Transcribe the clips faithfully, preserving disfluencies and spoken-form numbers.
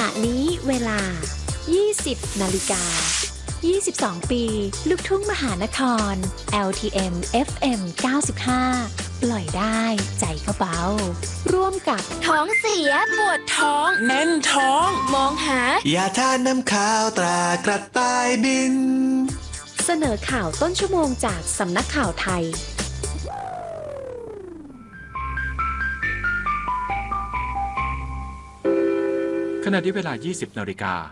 ณะนี้เวลา ยี่สิบ นาฬิกา ยี่สิบสอง ปี ลูกทุ่งมหานคร แอล ที เอ็ม เอฟ เอ็ม เก้าสิบห้า ปล่อยได้ใจก็เบาร่วมกับท้องเสียปวดท้องแน่นท้องมองหายาทานน้ำข้าวตรากระต่ายบินเสนอข่าวต้นชั่วโมงจากสำนักข่าวไทยขณะที่เวลา ยี่สิบ นาฬิกา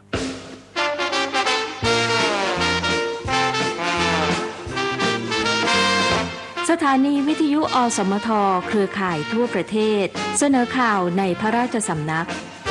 สถานีวิทยุอสมทเครือข่ายทั่วประเทศเสนอข่าวในพระราชสำนัก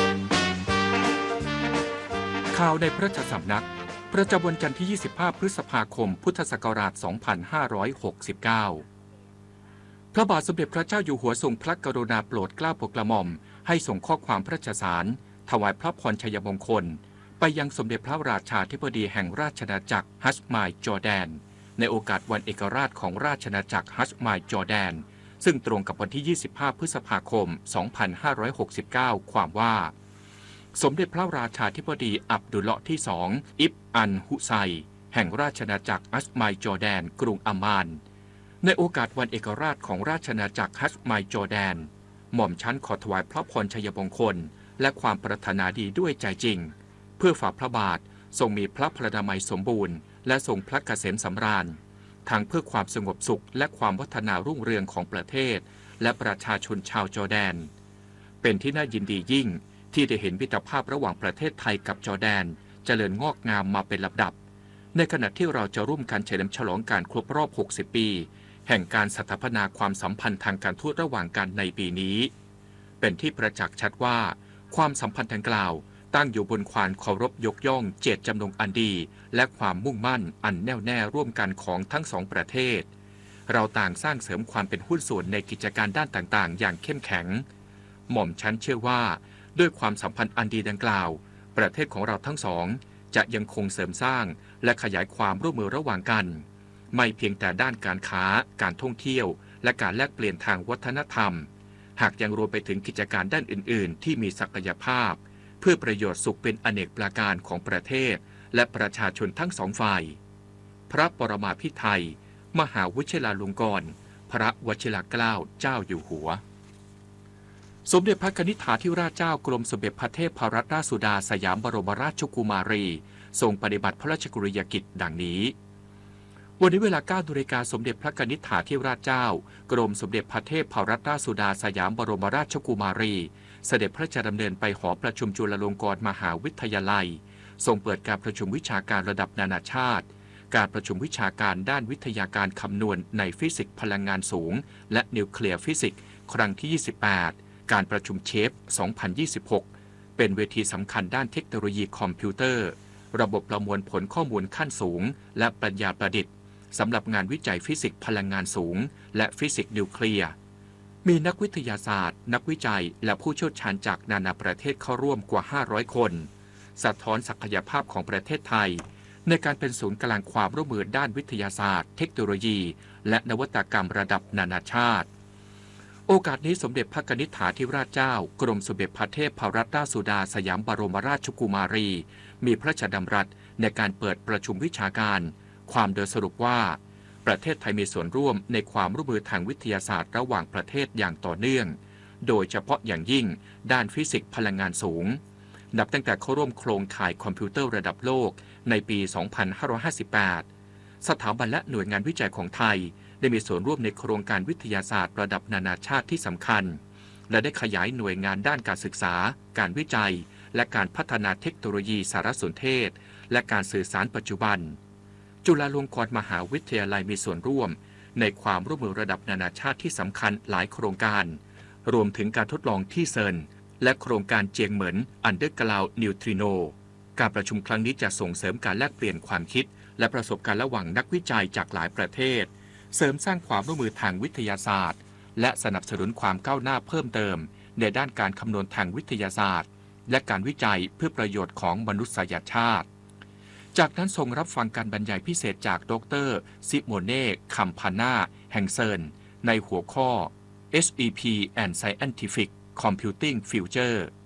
ข่าวในพระราชสำนักประจำวันจันทร์ที่ ยี่สิบห้า พฤษภาคม พุทธศักราช สองพันห้าร้อยหกสิบเก้า พระบาทสมเด็จพระเจ้าอยู่หัวทรงพระกรุณาโปรดเกล้าโปรดกระหม่อมให้ส่งข้อความพระราชสารถวายพระพรชัยมงคลไปยังสมเด็จพระราชาธิบดีแห่งราชอาณาจักรฮัชมายจอร์แดนในโอกาสวันเอกราชของราชอาณาจักรฮัชมายจอร์แดนซึ่งตรงกับวันที่ ยี่สิบห้า พฤษภาคม สองพันห้าร้อยหกสิบเก้า ความว่าสมเด็จพระราชาธิบดีอับดุลเลาะห์ที่สองอิบอันฮุไซแห่งราชอาณาจักรฮัชมายจอร์แดนกรุงอัมมานในโอกาสวันเอกราชของราชอาณาจักรฮัชมายจอร์แดนหม่อมชั้นขอถวายพระพรชัยมงคลและความปรารถนาดีด้วยใจจริงเพื่อฝ่าพระบาททรงมีพระพลานามัยสมบูรณ์และทรงพระเกษมสำราญทั้งเพื่อความสงบสุขและความวัฒนารุ่งเรืองของประเทศและประชาชนชาวจอร์แดนเป็นที่น่ายินดียิ่งที่ได้เห็นมิตรภาพระหว่างประเทศไทยกับจอร์แดนเจริญงอกงามมาเป็นลำดับในขณะที่เราจะร่วมกันเฉลิมฉลองการครบรอบ หกสิบ ปีแห่งการสถาปนาความสัมพันธ์ทางการทูตระหว่างกันในปีนี้เป็นที่ประจักษ์ชัดว่าความสัมพันธ์ดังกล่าวตั้งอยู่บนความเคารพยกย่องเจตจำนงอันดีและความมุ่งมั่นอันแน่วแน่ร่วมกันของทั้งสองประเทศเราต่างสร้างเสริมความเป็นหุ้นส่วนในกิจการด้านต่างๆอย่างเข้มแข็งหม่อมชั้นเชื่อว่าด้วยความสัมพันธ์อันดีดังกล่าวประเทศของเราทั้งสองจะยังคงเสริมสร้างและขยายความร่วมมือระหว่างกันไม่เพียงแต่ด้านการค้าการท่องเที่ยวและการแลกเปลี่ยนทางวัฒนธรรมหากยังรวมไปถึงกิจการด้านอื่นๆที่มีศักยภาพเพื่อประโยชน์สุขเป็นอเนกประการของประเทศและประชาชนทั้งสองฝ่ายพระปรมาภิไธยมหาวชิราลงกรณ์พระวชิรเกล้าเจ้าอยู่หัวสมเด็จพระกนิษฐาธิราชเจ้ากรมสมเด็จพระเทพรัตนราชสุดาสยามบรมราชกุมารีทรงปฏิบัติพระราชกฤยกิจดังนี้วันนี้เวลา เก้า นาฬิกาสมเด็จพระกนิษฐาธิราชเจ้ากรมสมเด็จพระเทพรัตนราชสุดาสยามบรมราชกุมารีเสด็จพระราชดำเนินไปหอประชุมจุฬาลงกรณ์มหาวิทยาลัยทรงเปิดการประชุมวิชาการระดับนานาชาติการประชุมวิชาการด้านวิทยาการคำนวณในฟิสิกส์พลังงานสูงและนิวเคลียร์ฟิสิกส์ครั้งที่ ยี่สิบแปด การประชุมเชฟ สองพันยี่สิบหก เป็นเวทีสำคัญด้านเทคโนโลยีคอมพิวเตอร์ระบบประมวลผลข้อมูลขั้นสูงและปัญญาประดิษฐ์สำหรับงานวิจัยฟิสิกส์พลังงานสูงและฟิสิกส์นิวเคลียร์มีนักวิทยาศาสตร์นักวิจัยและผู้เชี่ยวชาญจากนานาประเทศเข้าร่วมกว่าห้าร้อยคนสะท้อนศักยภาพของประเทศไทยในการเป็นศูนย์กลางความร่วมมือด้านวิทยาศาสตร์เทคโนโลยีและนวัตกรรมระดับนานาชาติโอกาสนี้สมเด็จพระกนิษฐาธิราชเจ้ากรมสมเด็จพระเทพรัตนราชสุดาสยามบรมราชกุมารีมีพระราชดำรัสในการเปิดประชุมวิชาการความโดยสรุปว่าประเทศไทยมีส่วนร่วมในความร่วมมือทางวิทยาศาสตร์ระหว่างประเทศอย่างต่อเนื่องโดยเฉพาะอย่างยิ่งด้านฟิสิกส์พลังงานสูงนับตั้งแต่เข้าร่วมโครงข่ายคอมพิวเตอร์ระดับโลกในปี สองพันห้าร้อยห้าสิบแปด สถาบันและหน่วยงานวิจัยของไทยได้มีส่วนร่วมในโครงการวิทยาศาสตร์ระดับนานาชาติที่สำคัญและได้ขยายหน่วยงานด้านการศึกษาการวิจัยและการพัฒนาเทคโนโลยีสารสนเทศและการสื่อสารปัจจุบันจุฬาลงกรณ์มหาวิทยาลัยมีส่วนร่วมในความร่วมมือระดับนานาชาติที่สำคัญหลายโครงการรวมถึงการทดลองที่เซิร์นและโครงการเจียงเหมินอันเดอร์กราวด์นิวทริโนการประชุมครั้งนี้จะส่งเสริมการแลกเปลี่ยนความคิดและประสบการณ์ระหว่างนักวิจัยจากหลายประเทศเสริมสร้างความร่วมมือทางวิทยาศาสตร์และสนับสนุนความก้าวหน้าเพิ่มเติมในด้านการคำนวณทางวิทยาศาสตร์และการวิจัยเพื่อประโยชน์ของมนุษยชาติจากนั้นทรงรับฟังการบรรยายพิเศษจากดรซิโมเน่คัมพาน่าแห่งเซิร์นในหัวข้อ เอส อี พี and Scientific Computing Future